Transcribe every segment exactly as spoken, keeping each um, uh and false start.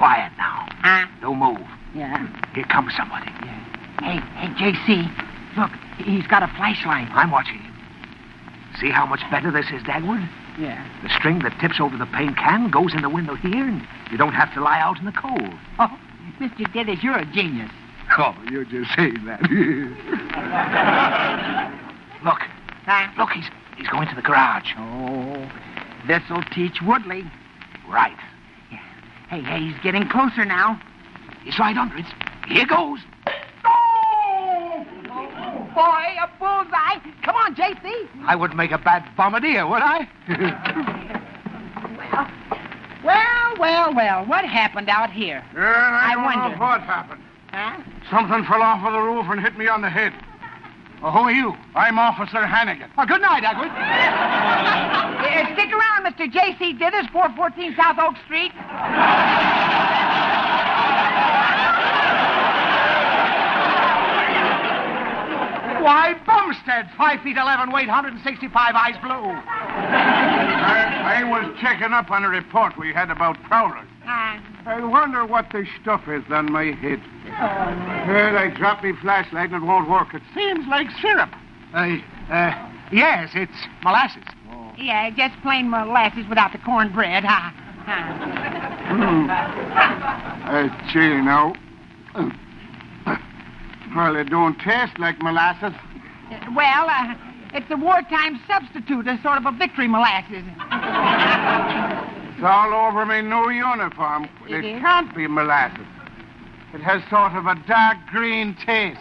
quiet now. Huh? Don't move. Yeah. Here comes somebody. Yeah. Hey, hey, J C, look, he's got a flashlight. I'm watching him. See how much better this is, Dagwood? Yeah. The string that tips over the paint can goes in the window here, and you don't have to lie out in the cold. Oh, Mister Dithers, you're a genius. Oh, you're just saying that. Look. Huh? Look, he's he's going to the garage. Oh, this'll teach Woodley. Right. Yeah. Hey, hey, he's getting closer now. He's right under it. Here goes. Oh! Boy, a bullseye. Come on, J C. I wouldn't make a bad bombardier, would I? well, well, well, what happened out here? Yeah, I, I don't wonder. know what happened. Huh? Something fell off of the roof and hit me on the head. Well, who are you? I'm Officer Hannigan. Oh, good night, Dagwood. Uh, stick around, Mister J C Dithers, four fourteen South Oak Street. Why, Bumstead, five feet eleven, weight one hundred sixty-five, eyes blue. I, I was checking up on a report we had about prowlers. Uh, I wonder what this stuff is on my head. Well, I dropped my flashlight and it won't work. It seems like syrup. Uh, uh, yes, it's molasses. yeah, just plain molasses without the cornbread. Huh? Huh. Uh, gee, now. Well, it don't taste like molasses. Uh, well, uh, it's a wartime substitute, a sort of a victory molasses. It's all over my new uniform. It It is? can't be molasses. It has sort of a dark green taste.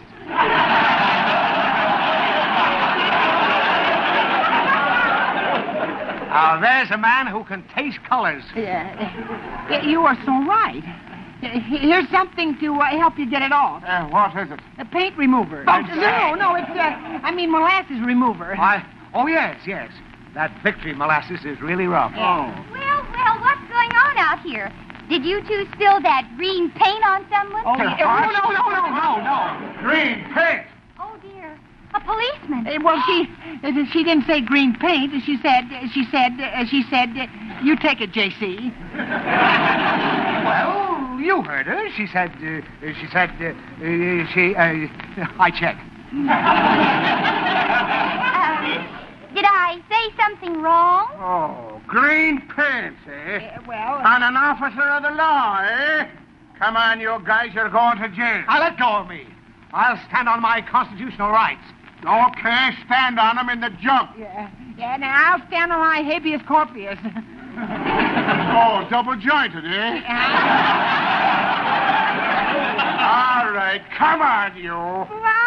Now, there's a man who can taste colors. Yeah, uh, you are so right. Uh, Here's something to uh, help you get it off. Uh, what is it? A paint remover. Oh, no, no, it's, uh, I mean molasses remover. I, oh, yes, yes. That victory molasses is really rough. Oh. Well, well, what's going on out here? Did you two spill that green paint on someone? Oh, yeah. Oh, no, no, no, no, no. Green paint! Oh, dear. A policeman. Uh, well, she uh, she didn't say green paint. She said she said uh, she said uh, you take it, J C. Well, you heard her. She said, uh, she said, uh, uh, she, uh, I check. Uh, did I say something wrong? Oh, green paint, eh? Uh, well, On an officer of the law, eh? Come on, you guys, you're going to jail. Now, let go of me. I'll stand on my constitutional rights. Okay, stand on them in the junk. yeah, yeah. Now I'll stand on my habeas corpus. Oh, double jointed, eh? All right, come on, you. Why,